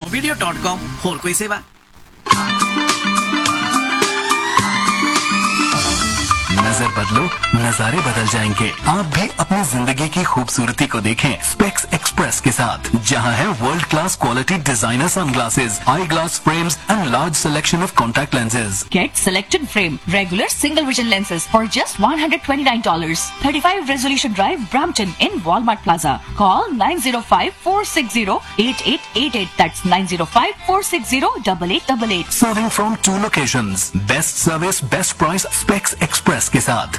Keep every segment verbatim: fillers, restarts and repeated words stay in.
Video dot com. होर कोई सेवा? नजर बदलो, नजारे बदल जाएंगे। आप भी अपनी जिंदगी की खूबसूरती को देखें स्पेक्स एक्सप्रेस के साथ, जहां है world class quality designer sunglasses, I glass frames and large selection of contact lenses. Get selected frame, regular single vision lenses for just one hundred twenty-nine dollars. thirty-five Resolution Drive, Brampton in Walmart Plaza. Call nine zero five, four six zero, eight eight eight eight. That's nine zero five, four six zero, eight eight eight eight. Serving from two locations. Best service, best price, Specs Express के साथ।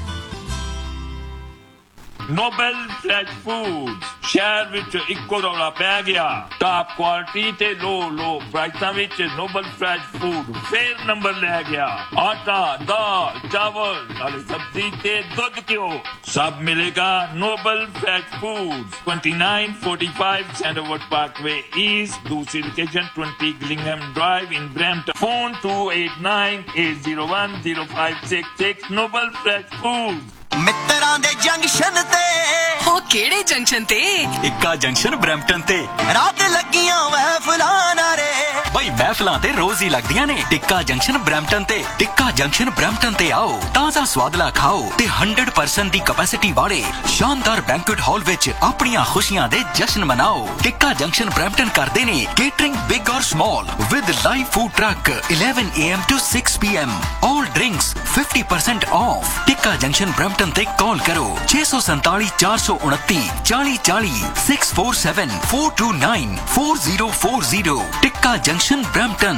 Nobel fresh food ਸ਼ਹਿਰ ਵਿੱਚ ਇੱਕੋ ਰੌਲਾ ਪੈ ਗਿਆ। Top quality ਤੇ ਲੋ ਲੋ ਪ੍ਰਾਈਸਾਂ ਵਿੱਚ ਨੋਬਲ ਫਰੈਸ਼ ਫੂਡ ਫੇਰ ਨੰਬਰ ਲੈ ਗਿਆ। ਆਟਾ, ਦਾਲ, ਚਾਵਲ, ਨਾਲੇ ਸਬਜ਼ੀ ਤੇ ਦੁੱਧ ਘਿਓ ਸਭ ਮਿਲੇਗਾ Nobel fresh food twenty-nine forty-five Sandalwood Parkway East, ਦੂਸਰੀ location twenty Gillingham Drive in Brampton. Phone two eight nine, eight zero one, zero five six six. Nobel fresh food. ਮਿੱਤਰਾਂ ਦੇ ਜੰਕਸ਼ਨ ਤੇ ਹੋ ਕਿਹੜੇ ਜੰਕਸ਼ਨ ਤੇ? ਇੱਕਾ ਜੰਕਸ਼ਨ ਬ੍ਰੈਂਪਟਨ ਤੇ ਰਾਤ ਲੱਗੀਆਂ ਮਹਿਫਲਾਂ ਨਾਰੇ ਬਈ ਮਹਿਫਲਾਂ ਤੇ ਰੋਜ਼ ਹੀ ਲੱਗਦੀਆਂ ਨੇ। ਟਿੱਕਾ ਜੰਕਸ਼ਨ ਬ੍ਰੈਂਪਟਨ ਤੇ ਟਿੱਕਾ ਜੰਕਸ਼ਨ ਬ੍ਰੈਂਪਟਨ ਤੇ ਆਓ, ਤਾਜ਼ਾ ਸਵਾਦਲਾ ਖਾਓ ਤੇ one hundred percent ਦੀ ਕਪੈਸਿਟੀ ਵਾਲੇ ਸ਼ਾਨਦਾਰ ਬੈਂਕੁਏਟ ਹਾਲ ਵਿੱਚ ਆਪਣੀਆਂ ਖੁਸ਼ੀਆਂ ਦੇ ਜਸ਼ਨ ਮਨਾਓ। ਟਿੱਕਾ ਜੰਕਸ਼ਨ ਬ੍ਰੈਂਪਟਨ ਕਰਦੇ ਨੇ ਕੇਟਰਿੰਗ ਬਿਗ ਔਰ small with live food truck eleven a m to six p m all drinks fifty percent off। Tikka junction Brampton ਤੇ ਕਾਲ ਕਰੋ ਛੇ ਸੌ ਸੰਤਾਲੀ ਚਾਰ ਸੌ ਉਨੱਤੀ ਚਾਲੀ ਚਾਲੀ six four seven, four two nine, four zero four zero। ਟਿੱਕਾ ਜੰਕਸ਼ਨ ਬ੍ਰੈਂਪਟਨ।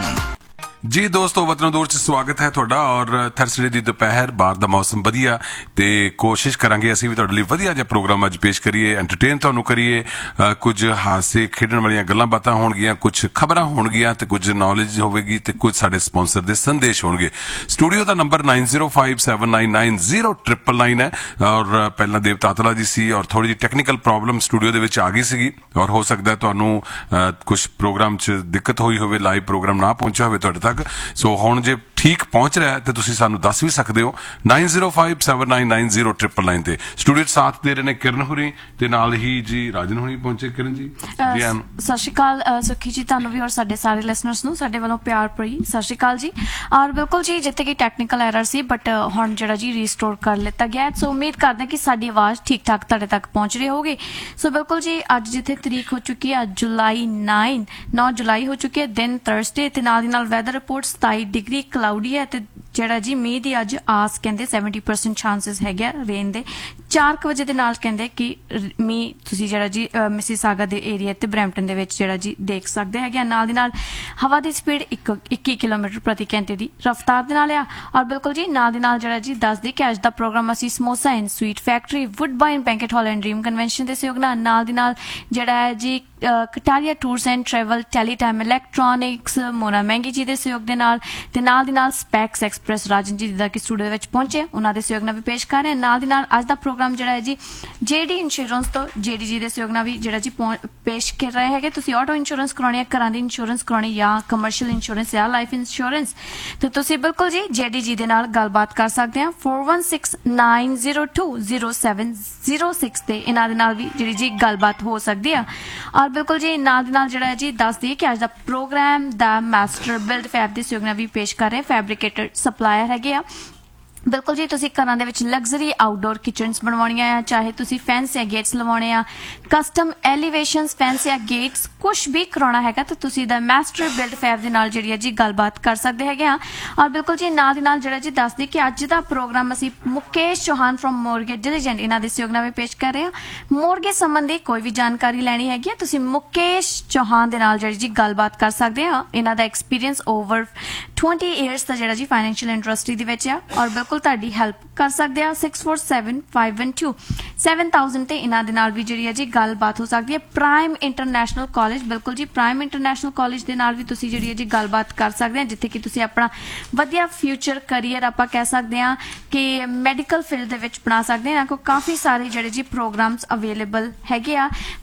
ਜੀ ਦੋਸਤੋ, ਵਤਨ ਦੂਰ ਚ ਸਵਾਗਤ ਹੈ ਤੁਹਾਡਾ। ਔਰ ਥਰਸਡੇ ਦੀ ਦੁਪਹਿਰ, ਬਾਹਰ ਦਾ ਮੌਸਮ ਵਧੀਆ ਤੇ ਕੋਸ਼ਿਸ਼ ਕਰਾਂਗੇ ਅਸੀਂ ਵੀ ਤੁਹਾਡੇ ਲਈ ਵਧੀਆ ਜਿਹਾ ਪ੍ਰੋਗਰਾਮ ਅੱਜ ਪੇਸ਼ ਕਰੀਏ, ਐਂਟਰਟੇਨ ਤੁਹਾਨੂੰ ਕਰੀਏ। ਕੁਝ ਹਾਸੇ ਖੇਡਣ ਵਾਲੀਆਂ ਗੱਲਾਂ ਬਾਤਾਂ ਹੋਣਗੀਆਂ, ਕੁਝ ਖਬਰਾਂ ਹੋਣਗੀਆਂ ਤੇ ਕੁਝ ਨੌਲੇਜ ਹੋਵੇਗੀ ਤੇ ਕੁਝ ਸਾਡੇ ਸਪਾਂਸਰ ਦੇ ਸੰਦੇਸ਼ ਹੋਣਗੇ। ਸਟੂਡੀਓ ਦਾ number nine zero five seven nine nine zero nine nine nine ਹੈ। ਔਰ ਪਹਿਲਾਂ ਦੇਵ ਤਾਤਲਾ ਜੀ ਸੀ ਔਰ ਥੋੜੀ ਜਿਹੀ ਟੈਕਨੀਕਲ ਪ੍ਰੋਬਲਮ ਸਟੂਡੀਓ ਦੇ ਵਿੱਚ ਆ ਗਈ ਸੀਗੀ ਔਰ ਹੋ ਸਕਦਾ ਤੁਹਾਨੂੰ ਕੁਝ ਪ੍ਰੋਗਰਾਮ 'ਚ ਦਿੱਕਤ ਹੋਈ ਹੋਵੇ, ਲਾਈਵ ਪ੍ਰੋਗਰਾਮ ਨਾ ਪਹੁੰਚਿਆ ਹੋਵੇ ਤੁਹਾਡੇ ਤੱਕ। ਸੋ ਹੁਣ ਜੇ ਠੀਕ ਪਹੁੰਚ ਰਿਹਾ ਤੇ ਤੁਸੀਂ ਸਾਨੂੰ ਦੱਸ ਵੀ ਸਕਦੇ ਹੋ nine zero five seven nine nine zero nine nine ਤੇ। ਸਟੂਡੀਓ 'ਚ ਸਾਥ ਦੇ ਰਹੇ ਨੇ ਕਿਰਨ ਹੁਰੀ ਤੇ ਨਾਲ ਹੀ ਜੀ ਰਾਜਨ ਹੁਰੀ ਪਹੁੰਚੇ। ਕਿਰਨ ਜੀ ਸਤਿ ਸ਼੍ਰੀ ਅਕਾਲ। ਸੁਖੀ ਜੀ ਤੁਹਾਨੂੰ ਵੀ ਔਰ ਸਾਡੇ ਸਾਰੇ ਲਿਸਨਰਸ ਨੂੰ ਸਾਡੇ ਵੱਲੋਂ ਪਿਆਰ ਭਰੀ ਸਤਿ ਸ਼੍ਰੀ ਅਕਾਲ ਜੀ। ਔਰ ਬਿਲਕੁਲ ਜੀ, ਜਿੱਥੇ ਕਿ ਟੈਕਨੀਕਲ ਐਰਰ ਸੀ ਬਟ ਹੁਣ ਜਿਹੜਾ ਜੀ ਰੀਸਟੋਰ ਕਰ ਲਿੱਤਾ ਗਿਆ। ਸੋ ਉਮੀਦ ਕਰਦੇ ਕਿ ਸਾਡੀ ਆਵਾਜ਼ ਠੀਕ ਠਾਕ ਤੁਹਾਡੇ ਤੱਕ ਪਹੁੰਚ ਰਹੀ ਹੋਊਗੀ। ਸੋ ਬਿਲਕੁਲ ਜੀ, ਅੱਜ ਜਿੱਥੇ ਤਰੀਕ ਹੋ ਚੁੱਕੀ ਹੈ ਜੁਲਾਈ nine ਨੌ ਜੁਲਾਈ ਹੋ ਚੁੱਕੀ ਹੈ, ਦਿਨ ਥਰਸਡੇ ਤੇ ਨਾਲ ਦੀ ਨਾਲ ਵੈਦਰ ਰਿਪੋਰਟ ਸਤਾਈ ਡਿਗਰੀ ਕਲਾਉਡੀ ਹੈ ਤੇ ਜਿਹੜਾ ਜੀ ਮੀਂਹ ਦੀ ਅੱਜ ਆਸ ਕਹਿੰਦੇ seventy percent ਚਾਂਸਸ ਹੈਗੇ ਰੇਨ ਦੇ। ਚਾਰ ਕੁ ਵਜੇ ਦੇ ਨਾਲ ਕਹਿੰਦੇ ਕਿ ਮੀਂਹ ਤੁਸੀਂ ਜਿਹੜਾ ਜੀ ਮਿਸੀਸਾਗਾ ਦੇ ਏਰੀਆ ਤੇ ਬ੍ਰੈਂਪਟਨ ਦੇ ਵਿੱਚ ਜਿਹੜਾ ਜੀ ਦੇਖ ਸਕਦੇ ਹੈਗੇ। ਨਾਲ ਦੀ ਨਾਲ ਹਵਾ ਦੀ ਸਪੀਡ ਇੱਕੀ ਕਿਲੋਮੀਟਰ ਪ੍ਰਤੀ ਘੰਟੇ ਦੀ ਰਫ਼ਤਾਰ ਦੇ ਨਾਲ ਆ। ਔਰ ਬਿਲਕੁਲ ਜੀ ਨਾਲ ਦੀ ਨਾਲ ਜਿਹੜਾ ਜੀ ਦੱਸਦੇ ਕਿ ਅੱਜ ਦਾ ਪ੍ਰੋਗਰਾਮ ਅਸੀਂ samosa and sweet factory, ਵੁੱਡਬਾਈਨ banquet hall and dream convention ਦੇ ਸਹਿਯੋਗ ਨਾਲ ਨਾਲ ਦੀ ਨਾਲ ਜਿਹੜਾ ਹੈ ਜੀ Kataria tours and travel, ਟੈਲੀਟਾਈਮ electronics, ਮੋਨਾ ਮਹਿੰਗੀ ਜੀ ਦੇ ਸਹਿਯੋਗ ਦੇ ਨਾਲ ਤੇ ਨਾਲ ਦੀ ਨਾਲ ਸਪੈਕਸ ਐਕਸਪ੍ਰੈਸ ਰਾਜਨ ਜੀ ਦਾ ਕਿ ਸਟੂਡੀਓ ਵਿੱਚ ਪਹੁੰਚੇ, ਉਹਨਾਂ ਦੇ ਸਹਿਯੋਗ ਨਾਲ ਵੀ ਪੇਸ਼ ਕਰ ਰਹੇ। ਨਾਲ ਦੀ ਨਾਲ ਅੱਜ ਦਾ ਪ੍ਰੋਗਰਾਮ ਜਿਹੜਾ ਹੈ ਜੀ ਜੇਡੀ ਇੰਸ਼ੋਰੈਂਸ ਤੋਂ ਜੇਡੀ ਜੀ ਦੇ ਸਹਿਯੋਗ ਨਾਲ ਵੀ ਜਿਹੜਾ ਜੀ ਪੇਸ਼ ਕਰ ਰਹੇ ਹੈਗੇ। ਤੁਸੀਂ ਆਟੋ ਇੰਸ਼ੋਰੈਂਸ ਕਰਾਉਣੀ ਹੈ, ਘਰਾਂ ਦੀ ਇੰਸ਼ੋਰੈਂਸ ਕਰਾਉਣੀ ਜਾਂ ਕਮਰਸ਼ੀਅਲ ਇੰਸ਼ੋਰੈਂਸ ਜਾਂ ਲਾਈਫ ਇੰਸ਼ੋਰੈਂਸ ਤੇ ਤੁਸੀਂ ਬਿਲਕੁਲ ਜੀ ਜੇਡੀ ਜੀ ਦੇ ਨਾਲ ਗੱਲਬਾਤ ਕਰ ਸਕਦੇ ਆ four one six nine zero two zero seven zero six ਤੇ ਇਹਨਾਂ ਦੇ ਨਾਲ ਵੀ ਜਿਹੜੀ ਜੀ ਗੱਲਬਾਤ ਹੋ ਸਕਦੀ ਆ। ਔਰ ਬਿਲਕੁਲ ਜੀ ਨਾਲ ਦੇ ਨਾਲ ਜਿਹੜਾ ਹੈ ਜੀ ਦੱਸ ਦਈਏ ਕਿ ਅੱਜ ਦਾ ਪ੍ਰੋਗਰਾਮ ਦਾ ਮਾਸਟਰ ਬਿਲਡ ਫੈਬ ਦੇ ਸਹਿਯੋਗ ਨਾਲ ਵੀ ਪੇਸ਼ ਕਰ ਰਹੇ ਫੈਬਰਿਕੇਟਰ ਸਪਲਾਇਰ ਹੈਗੇ ਆ। ਬਿਲਕੁਲ ਜੀ, ਤੁਸੀਂ ਘਰਾਂ ਦੇ ਵਿੱਚ ਲਗਜ਼ਰੀ ਆਊਟਡੋਰ ਕਿਚਨਸ ਬਣਵਾਉਣੀਆਂ ਆ, ਚਾਹੇ ਤੁਸੀਂ ਫੈਂਸੀ ਗੇਟਸ ਲਵਾਉਣੇ ਆ, ਕਸਟਮ ਐਲੀਵੇਸ਼ਨਸ, ਫੈਂਸੀ ਗੇਟਸ ਕੁਛ ਵੀ ਕਰਾਉਣਾ ਹੈਗਾ ਤਾਂ ਤੁਸੀਂ ਦਾ ਮਾਸਟਰ ਬਿਲਡ ਫੈਬ ਦੇ ਨਾਲ ਜਿਹੜੀ ਹੈ ਜੀ ਗੱਲਬਾਤ ਕਰ ਸਕਦੇ ਹੈਗੇ ਆ। ਔਰ ਬਿਲਕੁਲ ਜੀ ਨਾਲ ਦੀ ਨਾਲ ਜਿਹੜਾ ਜੀ ਦੱਸਦੀ ਕਿ ਅੱਜ ਦਾ ਪ੍ਰੋਗਰਾਮ ਅਸੀਂ ਮੁਕੇਸ਼ ਚੌਹਾਨ ਫਰੋਮ ਮੋਰਗੇਜ ਡਿਲੀਜੈਂਟ ਇਹਨਾਂ ਦੇ ਸਹਿਯੋਗ ਨਾਲ ਵੀ ਪੇਸ਼ ਕਰ ਰਹੇ ਹਾਂ। ਮੋਰਗੇਜ ਸੰਬੰਧੀ ਕੋਈ ਵੀ ਜਾਣਕਾਰੀ ਲੈਣੀ ਹੈਗੀ ਆ ਤੁਸੀਂ ਮੁਕੇਸ਼ ਚੌਹਾਨ ਦੇ ਨਾਲ ਜਿਹੜੀ ਜੀ ਗੱਲਬਾਤ ਕਰ ਸਕਦੇ ਆ। ਇਹਨਾਂ ਦਾ ਐਕਸਪੀਰੀਅੰਸ ਓਵਰ twenty years ਦਾ ਜਿਹੜਾ ਜੀ ਫਾਈਨੈਂਸ਼ੀਅਲ ਇੰਡਸਟਰੀ ਦੇ ਵਿੱਚ ਆ ਔਰ ਬਿਲਕੁਲ ਤੁਹਾਡੀ ਹੈਲਪ ਕਰ ਸਕਦੇ ਆ। six four seven five one two seven thousand ਤੇ ਇਹਨਾਂ ਦੇ ਨਾਲ ਵੀ ਜਿਹੜੀ ਹੈ ਜੀ ਗੱਲਬਾਤ ਹੋ ਸਕਦੀ ਹੈ। ਪ੍ਰਾਈਮ ਇੰਟਰਨੈਸ਼ਨਲ ਕਾਲਜ, ਬਿਲਕੁਲ ਜੀ ਪ੍ਰਾਈਮ ਇੰਟਰਨੈਸ਼ਨਲ ਕਾਲਜ ਦੇ ਨਾਲ ਵੀ ਤੁਸੀਂ ਜਿਹੜੀ ਹੈ ਜੀ ਗੱਲਬਾਤ ਕਰ ਸਕਦੇ ਆ, ਜਿੱਥੇ ਕਿ ਤੁਸੀਂ ਆਪਣਾ ਵਧੀਆ ਫਿਊਚਰ ਕਰੀਅਰ ਆਪਾਂ ਕਹਿ ਸਕਦੇ ਆ ਕਿ ਮੈਡੀਕਲ ਫੀਲਡ ਦੇ ਵਿੱਚ ਬਣਾ ਸਕਦੇ ਆ। ਕੋ ਕਾਫੀ ਸਾਰੇ ਜਿਹੜੇ ਜੀ ਪ੍ਰੋਗਰਾਮਸ ਅਵੇਲੇਬਲ ਹੈਗੇ ਆ।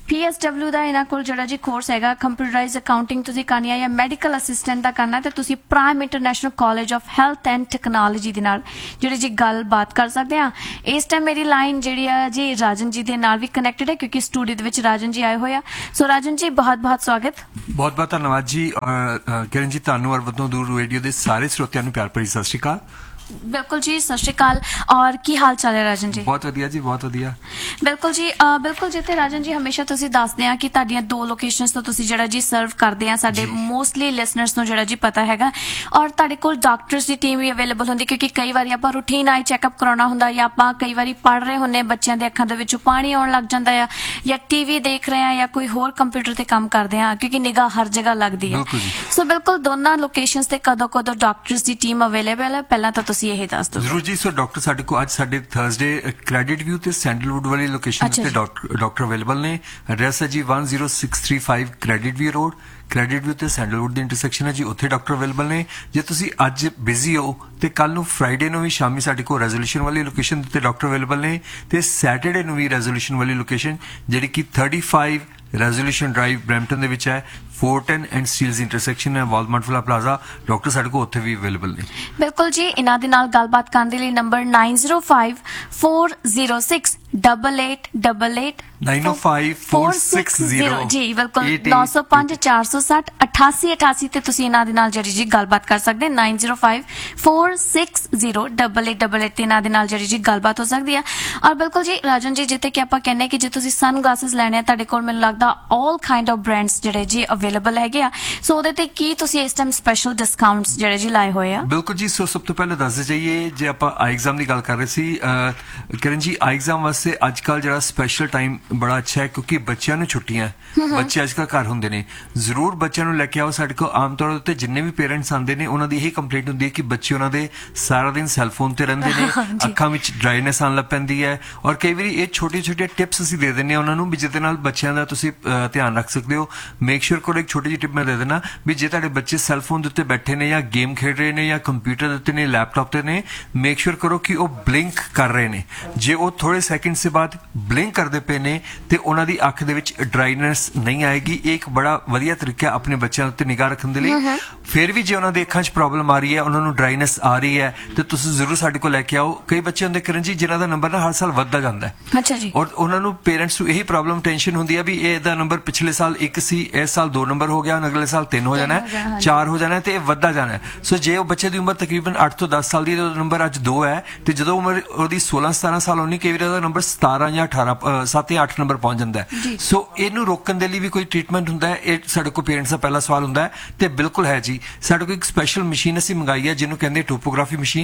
ਪੀ ਐਸ ਡਬਲਿਊ ਦਾ ਇਹਨਾਂ ਕੋਲ ਜਿਹੜਾ ਜੀ ਕੋਰਸ ਹੈਗਾ ਕੰਪਿਊਟਰਾਈਜ਼ਡ ਅਕਾਊਂਟਿੰਗ ਤੁਸੀਂ ਕਰਨੀ ਹੈ ਜਾਂ ਮੈਡੀਕਲ ਅਸਿਸਟੈਂਟ ਦਾ ਕਰਨਾ ਤੇ ਤੁਸੀਂ prime international college of health and technology ਦੇ ਨਾਲ ਜਿਹੜੀ ਜੀ ਗੱਲਬਾਤ ਕਰ ਸਕਦੇ ਆ। ਇਸ ਟਾਈਮ ਮੇਰੀ ਲਾਈਨ ਜਿਹੜੀ ਆ ਜੀ ਰਾਜਨ ਜੀ ਦੇ ਨਾਲ ਵੀ ਕਨੈਕਟਡ ਹੈ ਕਿਉਂਕਿ ਸਟੂਡੀਓ ਦੇ ਵਿੱਚ ਰਾਜਨ ਜੀ ਆਏ ਹੋਏ ਆ। ਸੋ ਰਾਜਨ ਜੀ ਬਹੁਤ ਬਹੁਤ ਸਵਾਗਤ। ਬਹੁਤ ਬਹੁਤ ਧੰਨਵਾਦ ਜੀ ਕਿਰਨ ਜੀ, ਤੁਹਾਨੂੰ ਔਰ ਵੱਧੋਂ ਦੂਰ ਰੇਡੀਓ ਦੇ ਸਾਰੇ ਸਰੋਤਿਆਂ ਨੂੰ ਪਿਆਰ ਭਰੀ ਸਤਿ ਸ਼੍ਰੀ ਅਕਾਲ। ਬਿਲਕੁਲ ਜੀ, ਸਤਿ ਸ਼੍ਰੀ ਅਕਾਲ। ਔਰ ਕੀ ਹਾਲ ਚਾਲ ਹੈ ਰਾਜਨ ਜੀ? ਬਹੁਤ ਵਧੀਆ ਜੀ, ਬਹੁਤ ਵਧੀਆ। ਬਿਲਕੁਲ ਜੀ, ਬਿਲਕੁਲ ਜਿੱਥੇ ਰਾਜਨ ਜੀ ਹਮੇਸ਼ਾ ਤੁਸੀਂ ਦੱਸਦੇ ਆ ਕਿ ਤੁਹਾਡੀਆਂ ਦੋ ਲੋਕੇਸ਼ਨਸ ਤੋਂ ਤੁਸੀਂ ਜਿਹੜਾ ਜੀ ਸਰਵ ਕਰਦੇ ਆ ਸਾਡੇ ਮੋਸਟਲੀ ਲਿਸਨਰਸ ਨੂੰ ਜਿਹੜਾ ਜੀ ਪਤਾ ਹੈਗਾ। ਔਰ ਤੁਹਾਡੇ ਕੋਲ ਡਾਕਟਰਸ ਦੀ ਟੀਮ ਵੀ ਅਵੇਲੇਬਲ ਹੁੰਦੀ ਕਿਉਂਕਿ ਕਈ ਵਾਰੀ ਆਪਾਂ ਰੂਟੀਨ ਆਈ ਚੈੱਕਅਪ ਕਰਾਉਣਾ ਹੁੰਦਾ ਜਾਂ ਆਪਾਂ ਕਈ ਵਾਰੀ ਪੜ੍ਹ ਰਹੇ ਹੁੰਦੇ ਬੱਚਿਆਂ ਦੇ ਅੱਖਾਂ ਦੇ ਵਿੱਚੋਂ ਪਾਣੀ ਆਉਣ ਲੱਗ ਜਾਂਦਾ ਆ ਜਾਂ ਟੀਵੀ ਦੇਖ ਰਹੇ ਆ ਜਾਂ ਕੋਈ ਹੋਰ ਕੰਪਿਊਟਰ ਤੇ ਕੰਮ ਕਰਦੇ ਆ ਕਿਉਂਕਿ ਨਿਗਾਹ ਹਰ ਜਗ੍ਹਾ ਲੱਗਦੀ ਹੈ। ਸੋ ਬਿਲਕੁਲ ਦੋਨਾਂ ਲੋਕੇਸ਼ਨਸ ਤੇ ਕਦੋਂ ਕਦੋਂ ਡਾਕਟਰਸ ਦੀ ਟੀਮ ਅਵੇਲੇਬਲ ਹੈ ਪਹਿਲਾਂ ਤਾਂ ਤੁਸੀਂ ਇਹ ਦੱਸ ਦਿਓ। ਜੀ ਸੋ ਡਾਕਟਰ ਸਾਡੇ ਕੋਲ ਅੱਜ ਸਾਡੇ ਥਰਸਡੇ ਕ੍ਰੈਡਿਟ ਵਿਊ ਤੇ ਸੈਂਡਲਵੁੱਡ ਵਾਲੀ ਲੋਕੇਸ਼ਨ ਤੇ ਡਾਕਟਰ ਅਵੇਲੇਬਲ ਨੇ। ਐਡਰੈਸ ਹੈ ਜੀ one zero six three five credit view road, credit view ਤੇ ਸੈਂਡਲਵੁੱਡ ਦੀ ਇੰਟਰਸੈਕਸ਼ਨ ਹੈ ਜੀ, ਉੱਥੇ ਡਾਕਟਰ ਅਵੇਲੇਬਲ ਨੇ। ਜੇ ਤੁਸੀਂ ਅੱਜ ਬਿਜ਼ੀ ਹੋ ਤੇ ਕੱਲ ਨੂੰ ਫਰਾਈਡੇ ਨੂੰ ਵੀ ਸ਼ਾਮੀ ਸਾਡੇ ਕੋਲ ਰੈਜ਼ੋਲੂਸ਼ਨ ਵਾਲੀ ਲੋਕੇਸ਼ਨ ਤੇ ਡਾਕਟਰ ਅਵੇਲੇਬਲ ਨੇ ਤੇ ਸੈਟਰਡੇ ਨੂੰ ਵੀ ਰੈਜ਼ੋਲੂਸ਼ਨ ਵਾਲੀ ਲੋਕੇਸ਼ਨ ਜਿਹੜੀ ਕਿ thirty-five ਰੈਜ਼ੋਲੂਸ਼ਨ ਡਰਾਈਵ ਬਰੈਂਪਟਨ ਦੇ ਵਿੱਚ ਹੈ, ਫੋਰਟਨ ਐਂਡ ਸਟੀਲਜ਼ ਇੰਟਰਸੈਕਸ਼ਨ ਹੈ, ਵਾਲਮਾਰਟ ਵਾਲਾ ਪਲਾਜ਼ਾ। ਡਾਕਟਰ ਸਾਡੇ ਕੋਲ ਉੱਥੇ ਵੀ ਅਵੇਲੇਬਲ ਨੇ। ਬਿਲਕੁਲ ਜੀ, ਇਹਨਾਂ ਦੇ ਨਾਲ ਗੱਲਬਾਤ ਕਰਨ ਦੇ ਲਈ number nine zero five four zero six eight eight eight eight nine oh five four six zero ਜੀ ਬਿਲਕੁਲ nine oh five four six zero eight eight eight eight ਤੇ ਤੁਸੀਂ ਇਹਨਾਂ ਦੇ ਨਾਲ ਜਿਹੜੀ ਜੀ ਗੱਲਬਾਤ ਕਰ ਸਕਦੇ nine zero five four six zero eight eight eight eight ਤੇ ਇਹਨਾਂ ਦੇ ਨਾਲ ਜਿਹੜੀ ਜੀ ਗੱਲਬਾਤ ਹੋ ਸਕਦੀ ਹੈ। ਔਰ ਬਿਲਕੁਲ ਜੀ ਰਾਜਨ ਜੀ, ਜਿੱਥੇ ਕਿ ਆਪਾਂ ਕਹਿੰਦੇ ਕਿ ਜੇ ਤੁਸੀਂ ਸਨ ਗਲਾਸਿਸ ਲੈਣੇ ਆ ਤੁਹਾਡੇ ਕੋਲ ਮੈਨੂੰ ਲੱਗਦਾ ਆਲ ਕਾਈਂਡ ਆਫ ਬ੍ਰਾਂਡਸ ਜਿਹੜੇ ਜੀ ਅਵੇਲੇਬਲ ਹੈਗੇ ਆ। ਸੋ ਉਹਦੇ ਤੇ ਕੀ ਤੁਸੀਂ ਇਸ ਟਾਈਮ ਸਪੈਸ਼ਲ ਡਿਸਕਾਊਂਟਸ ਜਿਹੜੇ ਜੀ ਲਾਏ ਹੋਏ ਆ? ਬਿਲਕੁਲ ਜੀ, ਸੋ ਸਭ ਤੋਂ ਪਹਿਲਾਂ ਦੱਸਦੇ ਜਾਈਏ ਜੇ ਆਪਾਂ ਆਈ ਐਗਜ਼ਾਮ ਦੀ ਗੱਲ ਕਰ ਰਹੇ ਸੀ ਕਿਰਨ ਜੀ, ਆਈ ਐਗਜ਼ਾਮ ਵਾਸਤੇ ਅੱਜ ਕੱਲ ਜਿਹੜਾ ਸਪੈਸ਼ਲ ਟਾਈਮ ਬੜਾ ਅੱਛਾ ਹੈ ਕਿਉਂਕਿ ਬੱਚਿਆਂ ਨੂੰ ਛੁੱਟੀਆਂ, ਬੱਚੇ ਅੱਜ ਕੱਲ ਘਰ ਹੁੰਦੇ ਨੇ। ਜ਼ਰੂਰ ਬੱਚਿਆਂ ਨੂੰ ਲੈ ਕੇ ਆਓ ਸਾਡੇ ਕੋਲ। ਆਮ ਤੌਰ ਉੱਤੇ ਜਿੰਨੇ ਵੀ ਪੇਰੈਂਟਸ ਆਉਂਦੇ ਨੇ ਉਹਨਾਂ ਦੀ ਇਹੀ ਕੰਪਲੇਂਟ ਹੁੰਦੀ ਹੈ ਕਿ ਬੱਚੇ ਉਹਨਾਂ ਦੇ ਸਾਰਾ ਦਿਨ ਸੈੱਲਫੋਨ ਤੇ ਰਹਿੰਦੇ ਨੇ, ਅੱਖਾਂ ਵਿੱਚ ਡਰਾਈਨੈਸ ਆਉਣ ਲੱਗ ਪੈਂਦੀ ਹੈ। ਔਰ ਕਈ ਵਾਰੀ ਇਹ ਛੋਟੀਆਂ ਛੋਟੀਆਂ ਟਿਪਸ ਅਸੀਂ ਦੇ ਦਿੰਦੇ ਹਾਂ ਉਹਨਾਂ ਨੂੰ ਵੀ ਜਿਹਦੇ ਨਾਲ ਬੱਚਿਆਂ ਦਾ ਤੁਸੀਂ ਧਿਆਨ ਰੱਖ ਸਕਦੇ ਹੋ। ਮੇਕ ਸ਼ੋਰ ਕਰੋ, ਇੱਕ ਛੋਟੀ ਜਿਹੀ ਟਿਪ ਮੈਂ ਦੇ ਦੇਣਾ ਵੀ ਜੇ ਤੁਹਾਡੇ ਬੱਚੇ ਸੈੱਲਫੋਨ ਦੇ ਉੱਤੇ ਬੈਠੇ ਨੇ ਜਾਂ ਗੇਮ ਖੇਡ ਰਹੇ ਨੇ ਜਾਂ ਕੰਪਿਊਟਰ ਦੇ ਉੱਤੇ ਨੇ, ਲੈਪਟਾਪ ਤੇ ਨੇ, ਮੇਕ ਸ਼ੋਰ ਕਰੋ ਕਿ ਉਹ ਬਲਿੰਕ ਕਰ ਰਹੇ ਨੇ। ਜੇ ਉਹ ਥੋੜੇ ਸੈਕਿੰਡਸ ਦੇ ਬਾਅਦ ਬਲਿੰਕ ਕਰਦੇ ਪਏ ਨੇ ਤੇ ਉਹਨਾਂ ਦੀ ਅੱਖ ਦੇ ਵਿੱਚ ਡਰਾਈਨੈਸ ਨਹੀਂ ਆਏਗੀ। ਇਹ ਇੱਕ ਬੜਾ ਵਧੀਆ ਤਰੀਕਾ ਆਪਣੇ ਬੱਚਿਆਂ ਉੱਤੇ ਨਿਗਾਹ ਰੱਖਣ ਦੇ ਲਈ। ਫਿਰ ਵੀ ਜੇ ਉਹਨਾਂ ਦੇ ਅੱਖਾਂ 'ਚ ਪ੍ਰੋਬਲਮ ਆ ਰਹੀ ਹੈ, ਉਹਨਾਂ ਨੂੰ ਡਰਾਈਨੈਸ ਆ ਰਹੀ ਹੈ ਤੇ ਤੁਸੀਂ ਜ਼ਰੂਰ ਸਾਡੇ ਕੋਲ ਲੈ ਕੇ ਆਓ। ਕਈ ਬੱਚੇ ਹੁੰਦੇ ਕਿਰਨ ਜੀ ਜਿਨ੍ਹਾਂ ਦਾ ਨੰਬਰ ਨਾ ਹਰ ਸਾਲ ਵੱਧਦਾ ਜਾਂਦਾ ਹੈ। ਅੱਛਾ ਜੀ। ਔਰ ਉਹਨਾਂ ਨੂੰ ਪੇਰੈਂਟਸ ਨੂੰ ਇਹੀ ਪ੍ਰੋਬਲਮ ਟੈਨਸ਼ਨ ਹੁੰਦੀ ਹੈ ਵੀ ਇਹਦਾ ਨੰਬਰ ਪਿਛਲੇ ਸਾਲ ਇੱਕ ਸੀ, ਇਸ ਸਾਲ ਦੋ ਨੰਬਰ ਹੋ ਗਿਆ, ਅਗਲੇ ਸਾਲ ਤਿੰਨ ਹੋ ਜਾਣਾ, ਚਾਰ ਹੋ ਜਾਣਾ ਤੇ ਇਹ ਵੱਧਦਾ ਜਾਣਾ। ਸੋ ਜੇ ਉਹ ਬੱਚੇ ਦੀ ਉਮਰ ਤਕਰੀਬਨ ਅੱਠ ਤੋਂ ਦਸ ਸਾਲ ਦੀ ਹੈ, ਨੰਬਰ ਅੱਜ ਦੋ ਹੈ ਤੇ ਜਦੋਂ ਉਮਰ ਉਹਦੀ ਸੋਲਾਂ ਸਤਾਰਾਂ ਸਾਲ ਹੋਣੀ ਕਈ ਵਾਰ ਉਹਦਾ ਨੰਬਰ ਸਤਾਰਾਂ ਜਾਂ ਅਠਾਰਾਂ ਸੱਤ ਜਾਂ ਅੱਠ ਨੰਬਰ ਪਹੁੰਚ ਜਾਂਦਾ ਹੈ। ਸੋ ਇਹਨੂੰ ਰੋਕਣ ਦੇ ਲਈ ਵੀ ਕੋਈ ਟ੍ਰੀਟਮੈਂਟ ਹੁੰਦਾ ਹੈ? ਇਹ ਸਾਡੇ ਕੋਲ ਪੇਰੈਂਟਸ ਦਾ ਪਹਿਲਾ ਸਵਾਲ ਹੁੰਦਾ ਹੈ ਤੇ ਬਿਲਕੁਲ ਹੈ ਜੀ। ਸਾਡੇ ਕੋਲ ਇੱਕ ਸਪੈਸ਼ਲ ਮਸ਼ੀਨ ਅਸੀਂ ਮੰਗਾਈ ਹੈ ਜਿਹਨੂੰ ਕਹਿੰਦੇ ਟੋਪੋਗ੍ਰਾਫੀ ਮਸ਼ੀਨ।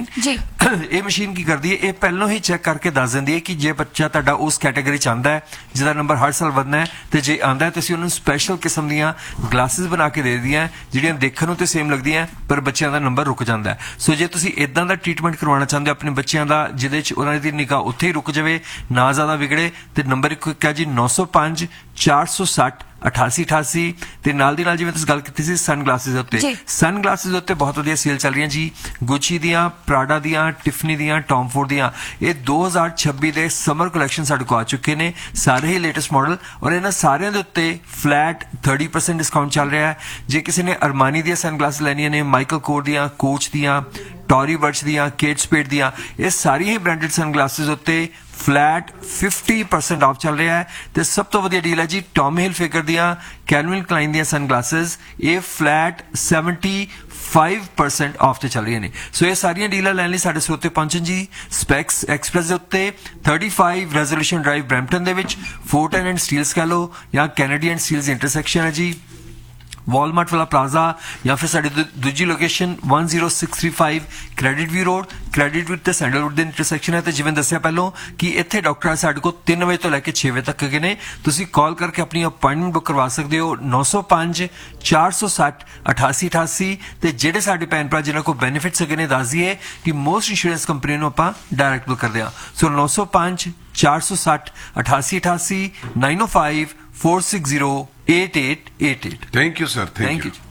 ਇਹ ਮਸ਼ੀਨ ਕੀ ਕਰਦੀ ਹੈ, ਇਹ ਪਹਿਲਾਂ ਹੀ ਚੈੱਕ ਕਰਕੇ ਦੱਸ ਦਿੰਦੀ ਹੈ ਕਿ ਜੇ ਬੱਚਾ ਤੁਹਾਡਾ ਉਸ ਕੈਟਾਗਰੀ ਚ ਆਉਂਦਾ ਹੈ ਜਿਹਦਾ ਨੰਬਰ ਹਰ ਸਾਲ ਵਧਣਾ ਹੈ ਤੇ ਜੇ ਆਉਂਦਾ ਹੈ ਤੁਸੀਂ ਉਹਨੂੰ ਸਪੈਸ਼ਲ ਕਿਸਮ ਦੀਆਂ ਗਲਾਸਿਸ ਬਣਾ ਕੇ ਦੇ ਦਿੰਦੀਆਂ ਜਿਹੜੀਆਂ ਦੇਖਣ ਨੂੰ ਤੇ ਸੇਮ ਲੱਗਦੀਆਂ ਪਰ ਬੱਚਿਆਂ ਦਾ ਨੰਬਰ ਰੁਕ ਜਾਂਦਾ ਹੈ। ਸੋ ਜੇ ਤੁਸੀਂ ਇਦਾਂ ਦਾ ਟ੍ਰੀਟਮੈਂਟ ਕਰਵਾਉਣਾ ਚਾਹੁੰਦੇ ਹੋ ਆਪਣੇ ਬੱਚਿਆਂ ਦਾ ਜਿਹਦੇ ਚ ਉਹਨਾਂ ਦੀ ਨਿਗਾਹ ਉੱਥੇ ਹੀ ਰੁਕ ਜਾਵੇ, ਨਾ ਜ਼ਿਆਦਾ ਵਿਗੜੇ, ਤੇ ਨੰਬਰ ਇੱਕ ਹੈ ਜੀ nine oh five four six zero ਅਠਾਸੀ ਅਠਾਸੀ ਤੇ ਨਾਲ ਦੀ ਨਾਲ ਜਿਵੇਂ ਤੁਸੀਂ ਗੱਲ ਕੀਤੀ ਸੀ ਸਨ ਗਲਾਸਿਸ ਦੇ ਉੱਤੇ, ਸਨ ਗਲਾਸਿਸ ਦੇ ਉੱਤੇ ਬਹੁਤ ਵਧੀਆ ਸੇਲ ਚੱਲ ਰਹੀਆਂ ਜੀ। ਗੁੱਚੀ ਦੀਆਂ, ਪ੍ਰਾਡਾ ਦੀਆਂ, ਟਿਫਨੀ ਦੀਆਂ, ਟੌਮ ਫੋਰਡ ਦੀਆਂ। ਇਹ ਦੋ ਹਜ਼ਾਰ ਛੱਬੀ ਦੇ ਸਮਰ ਕਲੈਕਸ਼ਨ ਸਾਡੇ ਕੋਲ ਆ ਚੁੱਕੇ ਨੇ, ਸਾਰੇ ਹੀ ਲੇਟੈਸਟ ਮਾਡਲ। ਔਰ ਇਹਨਾਂ ਸਾਰਿਆਂ ਦੇ ਉੱਤੇ ਫਲੈਟ thirty percent ਡਿਸਕਾਊਂਟ ਚੱਲ ਰਿਹਾ ਹੈ। ਜੇ ਕਿਸੇ ਨੇ ਅਰਮਾਨੀ ਦੀਆਂ ਸਨ ਗਲਾਸਿਸ ਲੈਣੀਆਂ ਨੇ, ਮਾਈਕਲ ਕੋਰ ਦੀਆਂ, ਕੋਚ ਦੀਆਂ, ਟੌਰੀ ਬਰਚ ਦੀਆਂ, ਕੇਟ ਸਪੇਡ ਦੀਆਂ, ਇਹ ਸਾਰੀਆਂ ਹੀ ਬ੍ਰਾਂਡਡ ਸਨ ਗਲਾਸਿਸ ਉੱਤੇ ਫਲੈਟ fifty percent ਆਫ ਚੱਲ ਰਿਹਾ ਹੈ। ਤੇ ਸਭ ਤੋਂ ਵਧੀਆ ਡੀਲ ਹੈ ਜੀ ਟੌਮੀ ਹਿਲਫਿਗਰ ਦੀਆਂ, ਕੈਲਵਿਨ ਕਲਾਈਨ ਦੀਆਂ ਸਨ ਗਲਾਸਿਸ। ਇਹ ਫਲੈਟ seventy-five percent ਆਫ ਤੇ ਚੱਲ ਰਹੀਆਂ ਨੇ। ਸੋ ਇਹ ਸਾਰੀਆਂ ਡੀਲਾਂ ਲੈਣ ਲਈ ਸਾਡੇ ਸਰੋਤੇ ਪਹੁੰਚਣ ਜੀ ਸਪੈਕਸ ਐਕਸਪ੍ਰੈਸ ਦੇ ਉੱਤੇ thirty-five ਰੈਜ਼ੋਲੂਸ਼ਨ ਡਰਾਈਵ ਬਰੈਂਪਟਨ ਦੇ ਵਿੱਚ, ਫੋਰਟਨ ਐਂਡ ਸਟੀਲਸ ਕਹ ਲਓ ਜਾਂ ਕੈਨੇਡੀ ਐਂਡ ਸਟੀਲਸ ਇੰਟਰਸੈਕਸ਼ਨ ਹੈ ਜੀ, ਵਾਲਮਾਰਟ ਵਾਲਾ ਪਲਾਜ਼ਾ, ਜਾਂ ਫਿਰ ਸਾਡੀ ਦੂਜੀ location one zero six three five credit view road, credit view ਤੇ ਸੈਂਡਲਵੁੱਡ ਦੇ ਇੰਟਰਸੈਕਸ਼ਨ ਹੈ। ਤੇ ਜਿਵੇਂ ਦੱਸਿਆ ਪਹਿਲਾਂ ਕਿ ਇੱਥੇ ਡਾਕਟਰ ਸਾਡੇ ਕੋਲ ਤਿੰਨ ਵਜੇ ਤੋਂ ਲੈ ਕੇ ਛੇ ਵਜੇ ਤੱਕ ਹੈਗੇ ਨੇ। ਤੁਸੀਂ ਕਾਲ ਕਰਕੇ ਆਪਣੀ ਅਪਾਇੰਟਮੈਂਟ ਬੁੱਕ ਕਰਵਾ ਸਕਦੇ ਹੋ nine oh five four six zero ਅਠਾਸੀ ਅਠਾਸੀ। ਤੇ ਜਿਹੜੇ ਸਾਡੇ ਭੈਣ ਭਰਾ ਜਿਹਨਾਂ ਕੋਲ ਬੈਨੀਫਿਟਸ ਹੈਗੇ ਨੇ ਦੱਸ ਦਈਏ ਕਿ ਮੋਸਟ ਇੰਸ਼ੋਰੈਂਸ ਕੰਪਨੀ ਨੂੰ ਆਪਾਂ ਡਾਇਰੈਕਟ ਬੁੱਕ ਕਰਦੇ ਹਾਂ। ਸੋ nine oh five four six zero ਅਠਾਸੀ ਅਠਾਸੀ nine oh five four six zero eight eight eight eight। Thank you sir, thank you.